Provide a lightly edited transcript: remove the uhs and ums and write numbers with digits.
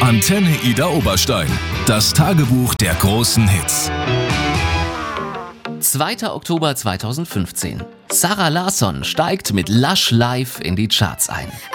Antenne Ida Oberstein. Das Tagebuch der großen Hits. 2. Oktober 2015. Zara Larsson steigt mit Lush Live in die Charts ein.